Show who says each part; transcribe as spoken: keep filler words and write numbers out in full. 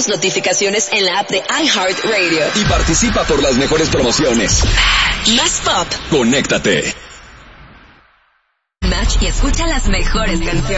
Speaker 1: tus notificaciones en la app de iHeartRadio.
Speaker 2: Y participa por las mejores promociones.
Speaker 1: Más pop.
Speaker 2: Conéctate.
Speaker 1: Match y escucha las mejores canciones.